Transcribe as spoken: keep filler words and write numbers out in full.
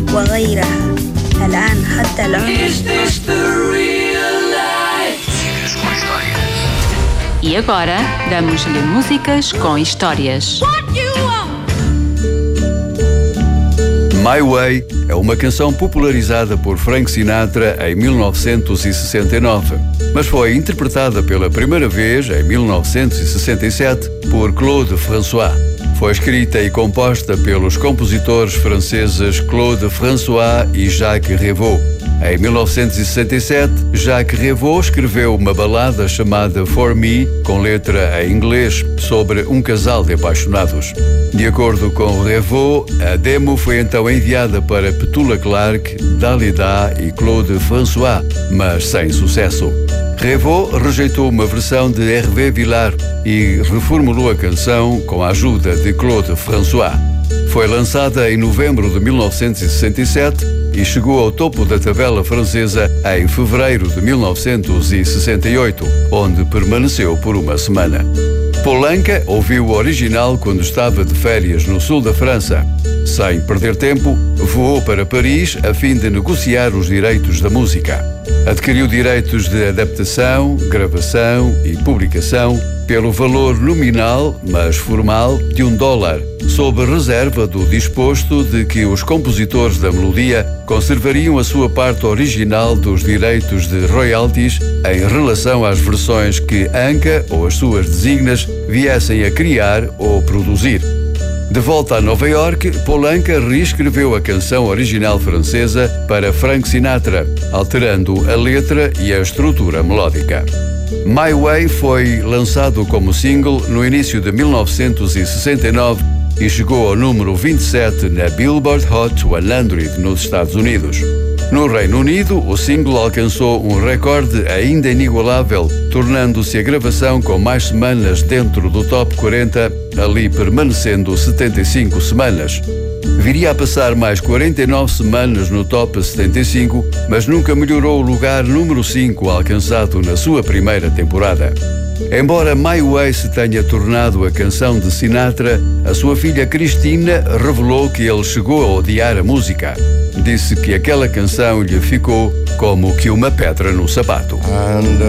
وغيرها الآن حتى العنف. E agora, damos-lhe músicas com histórias. My Way é uma canção popularizada por Frank Sinatra em mil novecentos e sessenta e nove, mas foi interpretada pela primeira vez em mil novecentos e sessenta e sete por Claude François. Foi escrita e composta pelos compositores franceses Claude François e Jacques Revaux. Em mil novecentos e sessenta e sete, Jacques Revaux escreveu uma balada chamada For Me, com letra em inglês, sobre um casal de apaixonados. De acordo com Revaux, a demo foi então enviada para Petula Clark, Dalida e Claude François, mas sem sucesso. Revaux rejeitou uma versão de Hervé Villard e reformulou a canção com a ajuda de Claude François. Foi lançada em novembro de mil novecentos e sessenta e sete e chegou ao topo da tabela francesa em fevereiro de mil novecentos e sessenta e oito, onde permaneceu por uma semana. Paul Anka ouviu o original quando estava de férias no sul da França. Sem perder tempo, voou para Paris a fim de negociar os direitos da música. Adquiriu direitos de adaptação, gravação e publicação pelo valor nominal, mas formal, de um dólar, sob reserva do disposto de que os compositores da melodia conservariam a sua parte original dos direitos de royalties em relação às versões que Anka ou as suas designas viessem a criar ou produzir. De volta a Nova York, Paul Anka reescreveu a canção original francesa para Frank Sinatra, alterando a letra e a estrutura melódica. My Way foi lançado como single no início de mil novecentos e sessenta e nove e chegou ao número vinte e sete na Billboard Hot cem nos Estados Unidos. No Reino Unido, o single alcançou um recorde ainda inigualável, tornando-se a gravação com mais semanas dentro do Top quarenta, ali permanecendo setenta e cinco semanas. Viria a passar mais quarenta e nove semanas no Top setenta e cinco, mas nunca melhorou o lugar número cinco alcançado na sua primeira temporada. Embora My Way se tenha tornado a canção de Sinatra, a sua filha Cristina revelou que ele chegou a odiar a música. Disse que aquela canção lhe ficou como que uma pedra no sapato. And